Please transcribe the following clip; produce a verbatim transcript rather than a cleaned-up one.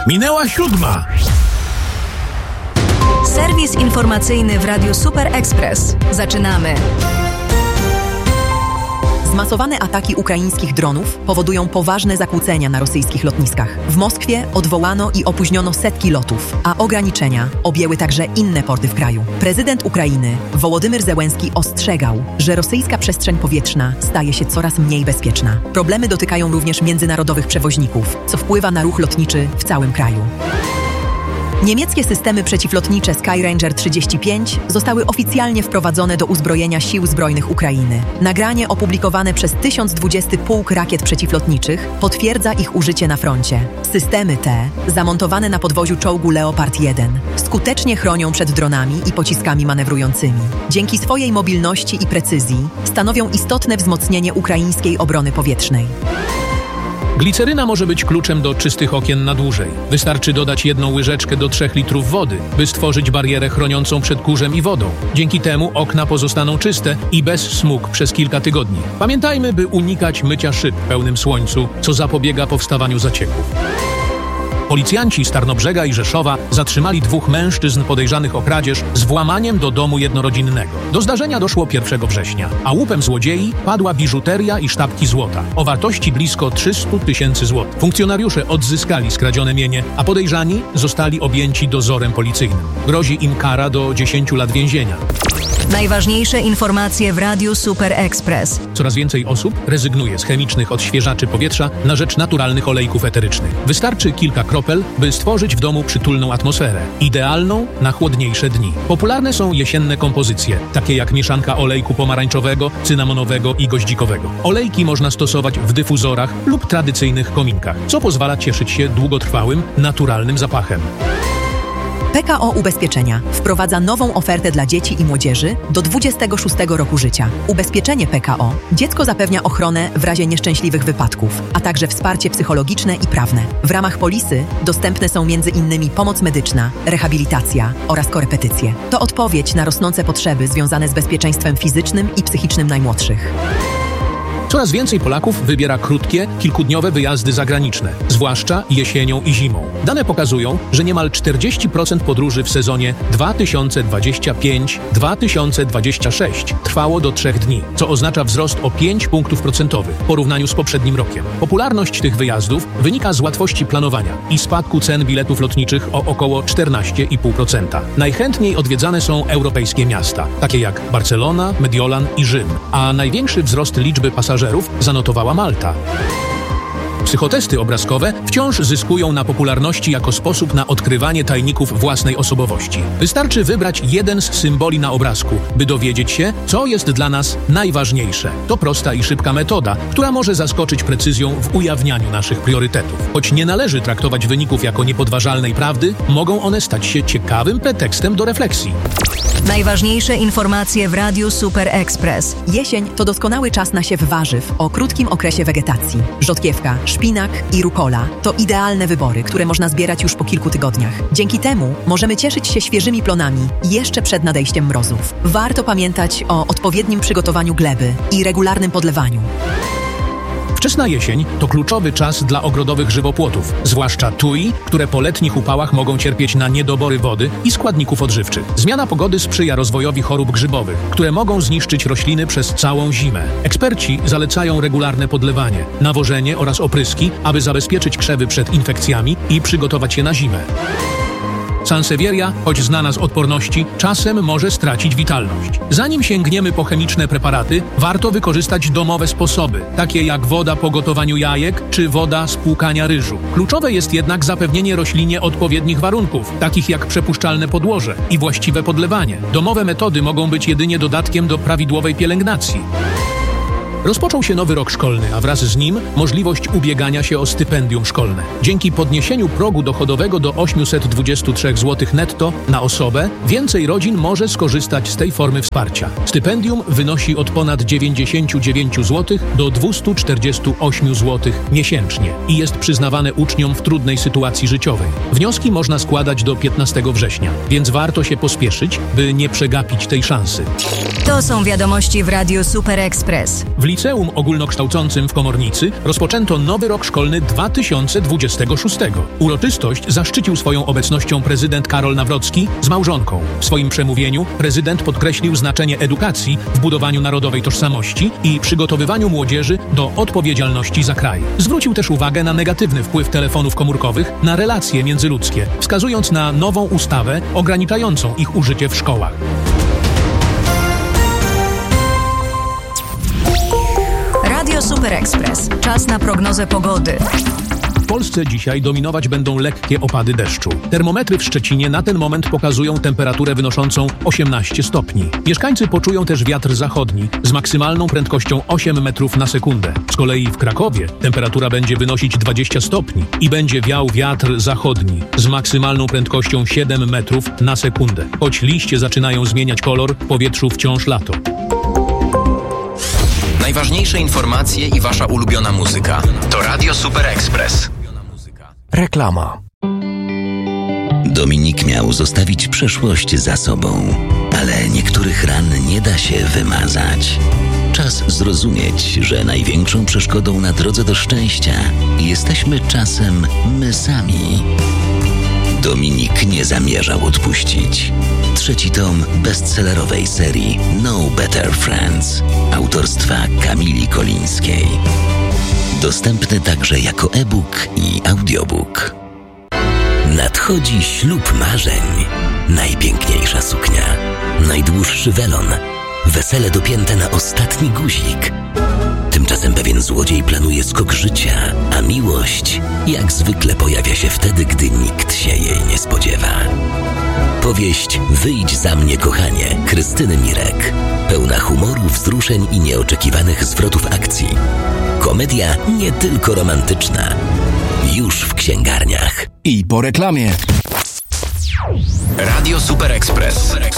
Minęła siódma. Serwis informacyjny w Radiu Super Express. Zaczynamy. Zmasowane ataki ukraińskich dronów powodują poważne zakłócenia na rosyjskich lotniskach. W Moskwie odwołano i opóźniono setki lotów, a ograniczenia objęły także inne porty w kraju. Prezydent Ukrainy Wołodymyr Zełenski ostrzegał, że rosyjska przestrzeń powietrzna staje się coraz mniej bezpieczna. Problemy dotykają również międzynarodowych przewoźników, co wpływa na ruch lotniczy w całym kraju. Niemieckie systemy przeciwlotnicze Skyranger trzydzieści pięć zostały oficjalnie wprowadzone do uzbrojenia sił zbrojnych Ukrainy. Nagranie opublikowane przez tysiąc dwudziesty Pułk Rakiet Przeciwlotniczych potwierdza ich użycie na froncie. Systemy te, zamontowane na podwoziu czołgu Leopard jeden, skutecznie chronią przed dronami i pociskami manewrującymi. Dzięki swojej mobilności i precyzji stanowią istotne wzmocnienie ukraińskiej obrony powietrznej. Gliceryna może być kluczem do czystych okien na dłużej. Wystarczy dodać jedną łyżeczkę do trzech litrów wody, by stworzyć barierę chroniącą przed kurzem i wodą. Dzięki temu okna pozostaną czyste i bez smug przez kilka tygodni. Pamiętajmy, by unikać mycia szyb w pełnym słońcu, co zapobiega powstawaniu zacieków. Policjanci z Tarnobrzega i Rzeszowa zatrzymali dwóch mężczyzn podejrzanych o kradzież z włamaniem do domu jednorodzinnego. Do zdarzenia doszło pierwszego września, a łupem złodziei padła biżuteria i sztabki złota o wartości blisko trzysta tysięcy złotych. Funkcjonariusze odzyskali skradzione mienie, a podejrzani zostali objęci dozorem policyjnym. Grozi im kara do dziesięciu lat więzienia. Najważniejsze informacje w Radiu Super Express. Coraz więcej osób rezygnuje z chemicznych odświeżaczy powietrza na rzecz naturalnych olejków eterycznych. Wystarczy kilka kropel, by stworzyć w domu przytulną atmosferę, idealną na chłodniejsze dni. Popularne są jesienne kompozycje, takie jak mieszanka olejku pomarańczowego, cynamonowego i goździkowego. Olejki można stosować w dyfuzorach lub tradycyjnych kominkach, co pozwala cieszyć się długotrwałym, naturalnym zapachem. P K O Ubezpieczenia wprowadza nową ofertę dla dzieci i młodzieży do dwudziestego szóstego roku życia. Ubezpieczenie P K O dziecko zapewnia ochronę w razie nieszczęśliwych wypadków, a także wsparcie psychologiczne i prawne. W ramach polisy dostępne są między innymi pomoc medyczna, rehabilitacja oraz korepetycje. To odpowiedź na rosnące potrzeby związane z bezpieczeństwem fizycznym i psychicznym najmłodszych. Coraz więcej Polaków wybiera krótkie, kilkudniowe wyjazdy zagraniczne, zwłaszcza jesienią i zimą. Dane pokazują, że niemal czterdzieści procent podróży w sezonie dwa tysiące dwudziestym piątym do dwa tysiące dwudziestego szóstego trwało do trzech dni, co oznacza wzrost o pięć punktów procentowych w porównaniu z poprzednim rokiem. Popularność tych wyjazdów wynika z łatwości planowania i spadku cen biletów lotniczych o około czternaście i pół procent. Najchętniej odwiedzane są europejskie miasta, takie jak Barcelona, Mediolan i Rzym, a największy wzrost liczby pasażerów zanotowała Malta. Psychotesty obrazkowe wciąż zyskują na popularności jako sposób na odkrywanie tajników własnej osobowości. Wystarczy wybrać jeden z symboli na obrazku, by dowiedzieć się, co jest dla nas najważniejsze. To prosta i szybka metoda, która może zaskoczyć precyzją w ujawnianiu naszych priorytetów. Choć nie należy traktować wyników jako niepodważalnej prawdy, mogą one stać się ciekawym pretekstem do refleksji. Najważniejsze informacje w Radiu Super Express. Jesień to doskonały czas na siew warzyw o krótkim okresie wegetacji. Rzodkiewka, szpinak i rukola to idealne wybory, które można zbierać już po kilku tygodniach. Dzięki temu możemy cieszyć się świeżymi plonami jeszcze przed nadejściem mrozów. Warto pamiętać o odpowiednim przygotowaniu gleby i regularnym podlewaniu. Wczesna jesień to kluczowy czas dla ogrodowych żywopłotów, zwłaszcza tui, które po letnich upałach mogą cierpieć na niedobory wody i składników odżywczych. Zmiana pogody sprzyja rozwojowi chorób grzybowych, które mogą zniszczyć rośliny przez całą zimę. Eksperci zalecają regularne podlewanie, nawożenie oraz opryski, aby zabezpieczyć krzewy przed infekcjami i przygotować je na zimę. Sansevieria, choć znana z odporności, czasem może stracić witalność. Zanim sięgniemy po chemiczne preparaty, warto wykorzystać domowe sposoby, takie jak woda po gotowaniu jajek czy woda z płukania ryżu. Kluczowe jest jednak zapewnienie roślinie odpowiednich warunków, takich jak przepuszczalne podłoże i właściwe podlewanie. Domowe metody mogą być jedynie dodatkiem do prawidłowej pielęgnacji. Rozpoczął się nowy rok szkolny, a wraz z nim możliwość ubiegania się o stypendium szkolne. Dzięki podniesieniu progu dochodowego do osiemset dwadzieścia trzy złotych netto na osobę, więcej rodzin może skorzystać z tej formy wsparcia. Stypendium wynosi od ponad dziewięćdziesiąt dziewięć złotych do dwieście czterdzieści osiem złotych miesięcznie i jest przyznawane uczniom w trudnej sytuacji życiowej. Wnioski można składać do piętnastego września, więc warto się pospieszyć, by nie przegapić tej szansy. To są wiadomości w Radiu Super Express. W liceum ogólnokształcącym w Komornicy rozpoczęto nowy rok szkolny dwa tysiące dwudziestego szóstego. Uroczystość zaszczycił swoją obecnością prezydent Karol Nawrocki z małżonką. W swoim przemówieniu prezydent podkreślił znaczenie edukacji w budowaniu narodowej tożsamości i przygotowywaniu młodzieży do odpowiedzialności za kraj. Zwrócił też uwagę na negatywny wpływ telefonów komórkowych na relacje międzyludzkie, wskazując na nową ustawę ograniczającą ich użycie w szkołach. Radio Super Express. Czas na prognozę pogody. W Polsce dzisiaj dominować będą lekkie opady deszczu. Termometry w Szczecinie na ten moment pokazują temperaturę wynoszącą osiemnaście stopni. Mieszkańcy poczują też wiatr zachodni z maksymalną prędkością osiem metrów na sekundę. Z kolei w Krakowie temperatura będzie wynosić dwadzieścia stopni i będzie wiał wiatr zachodni z maksymalną prędkością siedem metrów na sekundę. Choć liście zaczynają zmieniać kolor, w powietrzu wciąż lato. Najważniejsze informacje i wasza ulubiona muzyka to Radio Super Express. Reklama. Dominik miał zostawić przeszłość za sobą, ale niektórych ran nie da się wymazać. Czas zrozumieć, że największą przeszkodą na drodze do szczęścia jesteśmy czasem my sami. Dominik nie zamierzał odpuścić. Trzeci tom bestsellerowej serii No Better Friends autorstwa Kamili Kolińskiej. Dostępny także jako e-book i audiobook. Nadchodzi ślub marzeń. Najpiękniejsza suknia, najdłuższy welon, wesele dopięte na ostatni guzik. Tymczasem pewien złodziej planuje skok życia, a miłość jak zwykle pojawia się wtedy, gdy nikt się jej nie spodziewa. Powieść Wyjdź za mnie, kochanie, Krystyny Mirek. Pełna humoru, wzruszeń i nieoczekiwanych zwrotów akcji. Komedia nie tylko romantyczna. Już w księgarniach. I po reklamie. Radio Super Express.